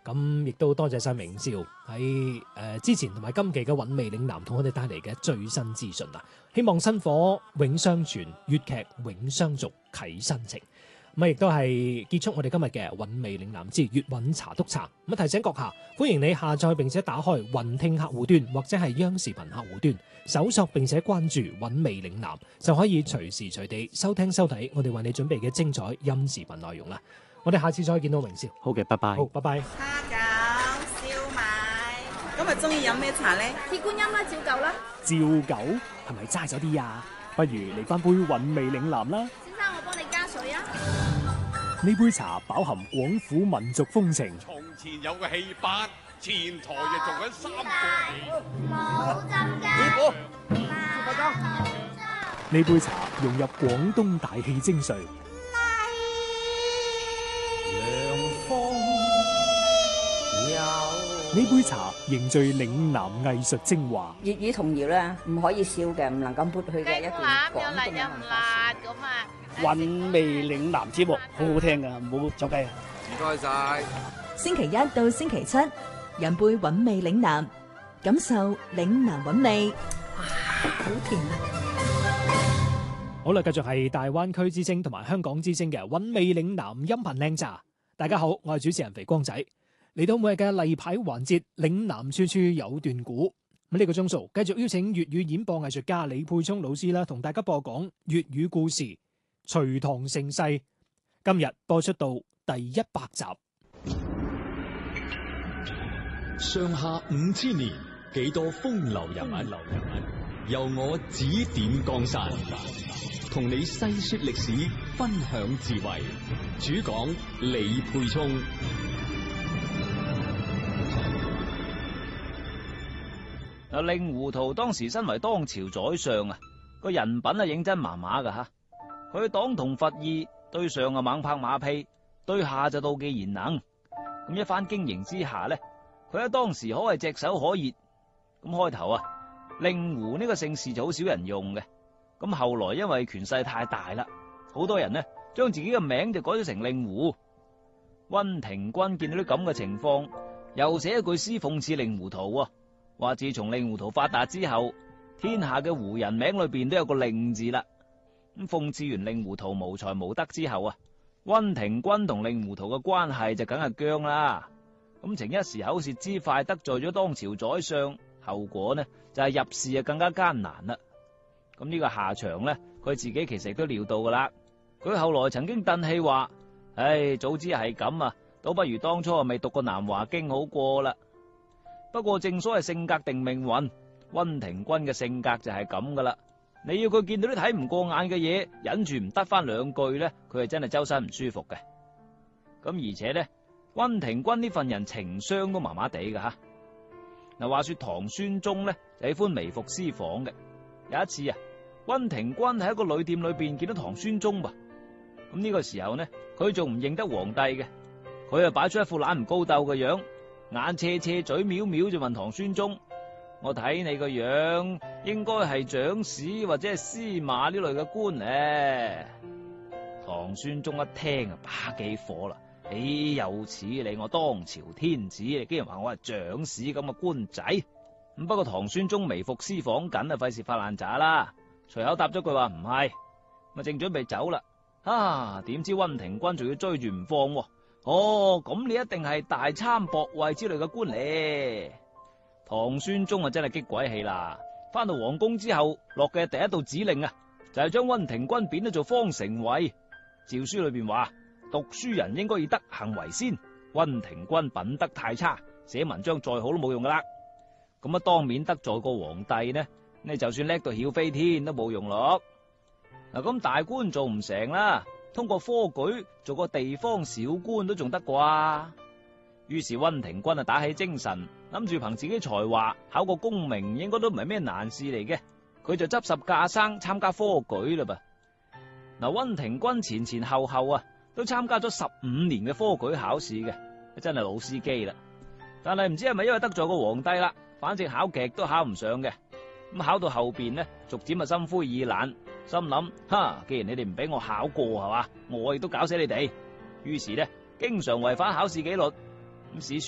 咁亦都多謝晒明少喺之前同埋今期嘅韻味嶺南同我哋帶嚟嘅最新資訊啦。希望薪火永相傳，粵劇永相續，啟新情。咁亦都係結束我哋今日嘅韻味嶺南之粵韻茶督茶。咁提醒閣下，歡迎你下載並且打開雲聽客戶端或者係央視頻客戶端，搜索並且關注韻味嶺南，就可以隨時隨地收聽收睇我哋為你準備嘅精彩音視頻內容啦。我哋下次再見到明少。 好嘅，拜拜。 好，拜拜。 蝦餃、燒賣，今日中意飲咩茶咧？ 鐵觀音啦，照舊啦。 照舊係咪齋咗啲啊？不如嚟翻杯韻味嶺南啦。 先生，我幫你加水啊。 呢杯茶飽含廣府民族風情。 從前有個戲班，前台就做緊三個冇浸㗎。 呢杯茶融入廣東大戲精髓。呢杯茶凝聚嶺南藝術精華。 粵語童謠咧，唔可以笑嘅，唔能夠抹去嘅一段廣東嘅文化。 韻味嶺南節目好好聽噶，唔好走雞啊！ 唔該晒。 星期一到星期七，飲杯韻味嶺南，感受嶺南韻味。哇，好甜啊！ 好啦，繼續係大灣區之聲同埋香港之聲嘅韻味嶺南音頻靚茶。大家好，我係主持人肥光仔。嚟到每日嘅例牌環節，嶺南處處有段古。咁呢個鐘數繼續邀請粵語演播藝術家李沛聰老師啦，同大家播講粵語故事《隋唐盛世》。今日播出到第100集。 上下5000年，幾多風流人物，由我指點江山，同你細說歷史，分享智慧。主講李沛聰。 令狐圖當時身為當朝宰相啊，個人品啊認真麻麻噶吓。佢黨同伐異，對上啊猛拍馬屁，對下就妒忌賢能。咁一番經營之下呢，佢喺當時可謂炙手可熱。咁開頭啊，令狐呢個姓氏就好少人用嘅。咁後來因為權勢太大啦，好多人呢將自己嘅名就改咗成令狐。溫庭筠見到啲咁嘅情況，又寫一句詩諷刺令狐圖啊。話自從令狐圖發達之後，天下嘅胡人名裏邊都有個令字啦。咁諷刺完令狐圖無才無德之後啊，溫庭筠同令狐圖嘅關係就梗係僵啦。咁逞一時口舌之快得罪咗當朝宰相，後果呢就係入仕啊更加艱難啦。咁呢個下場呢，佢自己其實都料到噶啦。佢後來曾經嘆氣話：唉，早知係咁啊，倒不如當初未讀過南華經好過啦。不過正所謂性格定命運，溫庭筠嘅性格就係咁噶啦。你要佢見到啲睇唔過眼嘅嘢，忍住唔得翻兩句呢，佢係真係周身唔舒服嘅。咁而且呢，溫庭筠呢份人情商都麻麻地噶吓。嗱，話說唐宣宗呢，就喜歡微服私訪嘅。有一次啊，溫庭筠喺一個旅店裏邊見到唐宣宗噃。咁呢個時候呢，佢仲唔認得皇帝嘅，佢啊擺出一副懶唔高鬥嘅樣。眼斜斜嘴藐藐就問唐宣宗：我睇你個樣應該係長史或者係司馬呢類嘅官咧。唐宣宗一聽啊，把幾火啦！有此理，我當朝天子，你竟然話我係長史咁嘅官仔。咁不過唐宣宗微服私訪緊啊，費事發爛渣啦，隨口答咗句話唔係，咪正準備走啦。點知溫庭筠仲要追住唔放。咁你一定係大參博位之類嘅官咧。唐宣宗啊真係激鬼氣啦！翻到皇宮之後，落嘅第一道指令啊，就係將溫庭筠貶咗做方城尉。詔書裏邊話，讀書人應該以德行為先。溫庭筠品德太差，寫文章再好都冇用噶啦。咁啊當面得罪個皇帝呢，你就算叻到曉飛天都冇用咯。嗱，咁大官做唔成啦，通過科舉做個地方小官都仲得啩。於是溫庭筠啊打起精神，諗住憑自己才華考個功名應該都唔係咩難事嚟嘅，佢就執拾架生參加科舉啦噃。嗱，溫庭筠前前後後啊都參加咗15年嘅科舉考試嘅，真係老司機啦。但係唔知係咪因為得罪個皇帝啦，反正考極都考唔上嘅。咁考到後邊呢，逐漸啊心灰意冷。心諗，既然你哋唔俾我考過係嘛，我亦都搞死你哋。於是呢，經常違反考試紀律。咁史書